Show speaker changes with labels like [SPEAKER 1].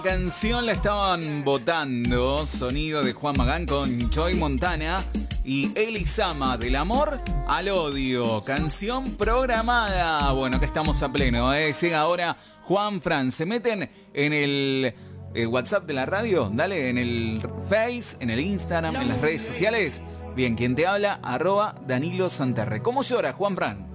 [SPEAKER 1] Canción la estaban votando, sonido de Juan Magán con Joy Montana y Elisama, del amor al odio, canción programada. Bueno, que estamos a pleno, llega ahora Juan Fran, se meten en el WhatsApp de la radio, dale, en el Face, en el Instagram, en las redes sociales. Bien, quien te habla, @Danilo Santerre. ¿Cómo llora Juan Fran?